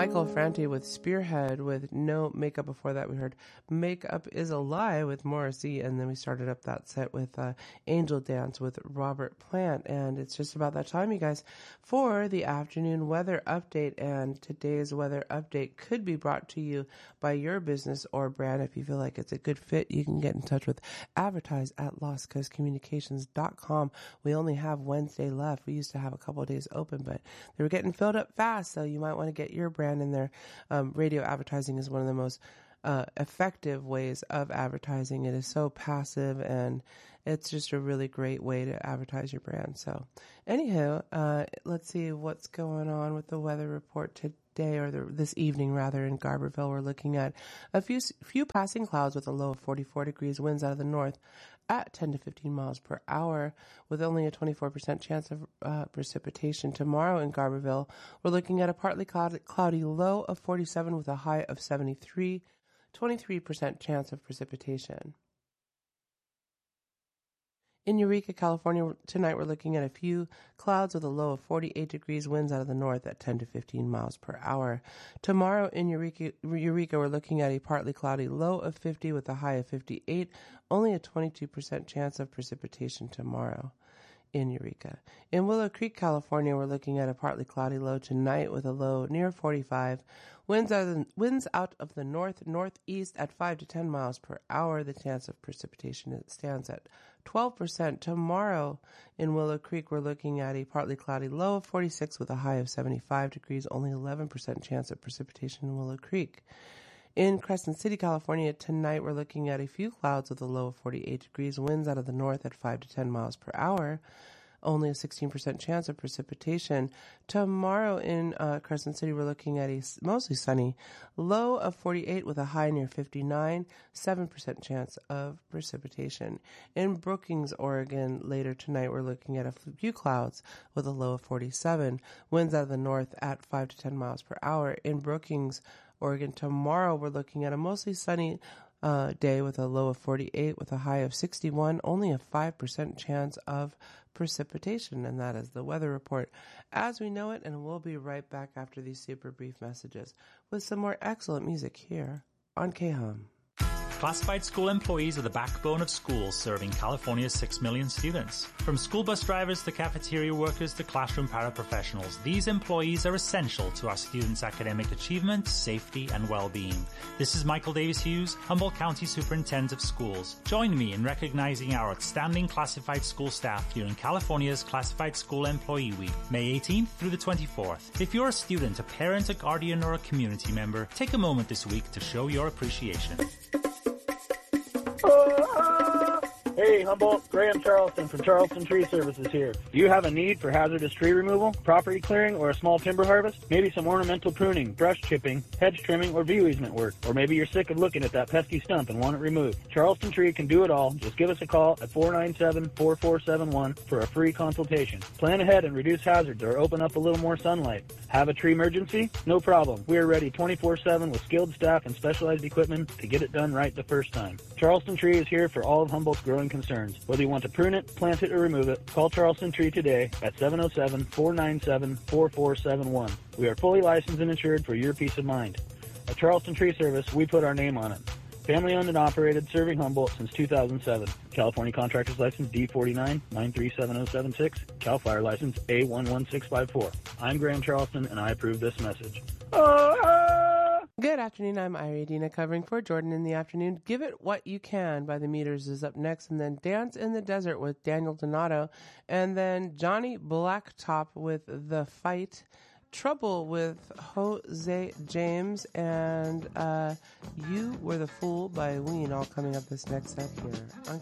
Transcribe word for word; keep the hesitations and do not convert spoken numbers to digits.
Michael Franti with Spearhead with No Makeup. Before that, we heard Makeup is a Lie with Morrissey, and then we started up that set with uh, Angel Dance with Robert Plant. And it's just about that time, you guys, for the afternoon weather update. And today's weather update could be brought to you by your business or brand. If you feel like it's a good fit, you can get in touch with advertise at lost coast communications dot com. We only have Wednesday left. We used to have a couple of days open, but they were getting filled up fast, so you might want to get your brand in there. Um, radio advertising is one of the most uh, effective ways of advertising. It is so passive, and it's just a really great way to advertise your brand. So anyhow, uh, let's see what's going on with the weather report today, or the, this evening rather, in Garberville. We're looking at a few few passing clouds with a low of forty-four degrees, winds out of the north at ten to fifteen miles per hour, with only a twenty-four percent chance of uh, precipitation. Tomorrow in Garberville, we're looking at a partly cloudy, cloudy low of forty-seven with a high of seventy-three, twenty-three percent chance of precipitation. In Eureka, California, tonight we're looking at a few clouds with a low of forty-eight degrees, winds out of the north at ten to fifteen miles per hour. Tomorrow in Eureka, Eureka, we're looking at a partly cloudy low of fifty with a high of fifty-eight, only a twenty-two percent chance of precipitation tomorrow in Eureka. In Willow Creek, California, we're looking at a partly cloudy low tonight with a low near forty-five. Winds out of the, winds out of the north northeast at five to ten miles per hour. The chance of precipitation stands at twelve percent. Tomorrow in Willow Creek, we're looking at a partly cloudy low of forty-six with a high of seventy-five degrees. Only eleven percent chance of precipitation in Willow Creek. In Crescent City, California, tonight we're looking at a few clouds with a low of forty-eight degrees, winds out of the north at five to ten miles per hour. Only a sixteen percent chance of precipitation. Tomorrow in uh, Crescent City, we're looking at a mostly sunny low of forty-eight with a high near fifty-nine, seven percent chance of precipitation. In Brookings, Oregon, later tonight, we're looking at a few clouds with a low of forty-seven, winds out of the north at five to ten miles per hour. In Brookings, Oregon, tomorrow, we're looking at a mostly sunny Uh, day with a low of forty-eight with a high of sixty-one, only a five percent chance of precipitation. And that is the weather report as we know it. And we'll be right back after these super brief messages with some more excellent music here on K H U M. Classified school employees are the backbone of schools serving California's six million students. From school bus drivers to cafeteria workers to classroom paraprofessionals, these employees are essential to our students' academic achievement, safety, and well-being. This is Michael Davis Hughes, Humboldt County Superintendent of Schools. Join me in recognizing our outstanding classified school staff during California's Classified School Employee Week, May eighteenth through the twenty-fourth. If you're a student, a parent, a guardian, or a community member, take a moment this week to show your appreciation. Hey, Humboldt, Graham Charleston from Charleston Tree Services here. Do you have a need for hazardous tree removal, property clearing, or a small timber harvest? Maybe some ornamental pruning, brush chipping, hedge trimming, or view easement work. Or maybe you're sick of looking at that pesky stump and want it removed. Charleston Tree can do it all. Just give us a call at four nine seven, four four seven one for a free consultation. Plan ahead and reduce hazards or open up a little more sunlight. Have a tree emergency? No problem. We are ready twenty-four seven with skilled staff and specialized equipment to get it done right the first time. Charleston Tree is here for all of Humboldt's growing concerns. Whether you want to prune it, plant it, or remove it, call Charleston Tree today at seven oh seven, four nine seven, four four seven one. We are fully licensed and insured for your peace of mind. At Charleston Tree Service, we put our name on it. Family owned and operated, serving Humboldt since two thousand seven. California Contractor's License D forty-nine, nine three seven oh seven six. Cal Fire License A one one six five four. I'm Graham Charleston, and I approve this message. Good afternoon, I'm Ira Dina covering for Jordan in the afternoon. Give It What You Can by The Meters is up next, and then Dance in the Desert with Daniel Donato, and then Johnny Blacktop with The Fight, Trouble with Jose James, and uh, You Were the Fool by Ween, all coming up this next set here on